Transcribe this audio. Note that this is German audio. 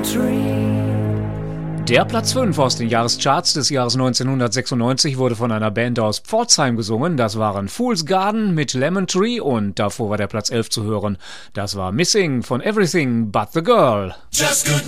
Der Platz 5 aus den Jahrescharts des Jahres 1996 wurde von einer Band aus Pforzheim gesungen. Das waren Fool's Garden mit Lemon Tree und davor war der Platz 11 zu hören. Das war Missing von Everything But the Girl. Just good